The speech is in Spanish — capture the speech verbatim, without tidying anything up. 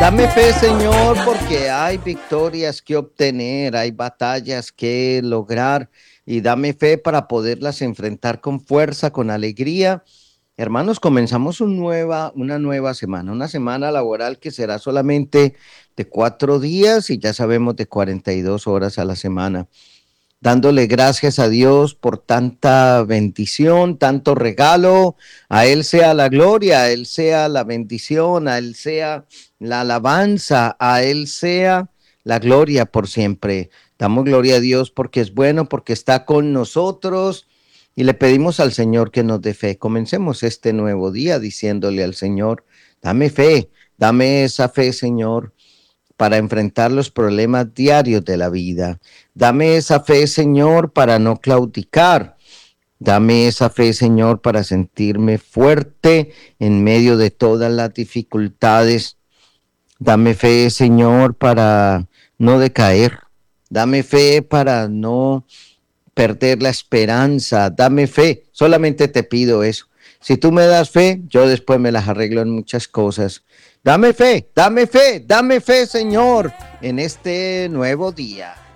Dame fe, Señor, porque hay victorias que obtener, hay batallas que lograr y dame fe para poderlas enfrentar con fuerza, con alegría. Hermanos, comenzamos un nueva, una nueva semana, una semana laboral que será solamente de cuatro días y ya sabemos de cuarenta y dos horas a la semana, dándole gracias a Dios por tanta bendición, tanto regalo. A Él sea la gloria, a Él sea la bendición, a Él sea la alabanza, a Él sea la gloria por siempre. Damos gloria a Dios porque es bueno, porque está con nosotros y le pedimos al Señor que nos dé fe. Comencemos este nuevo día diciéndole al Señor, dame fe, dame esa fe, Señor, para enfrentar los problemas diarios de la vida. Dame esa fe, Señor, para no claudicar. Dame esa fe, Señor, para sentirme fuerte en medio de todas las dificultades. Dame fe, Señor, para no decaer. Dame fe para no perder la esperanza. Dame fe. Solamente te pido eso. Si tú me das fe, yo después me las arreglo en muchas cosas. Dame fe, dame fe, dame fe, Señor, en este nuevo día.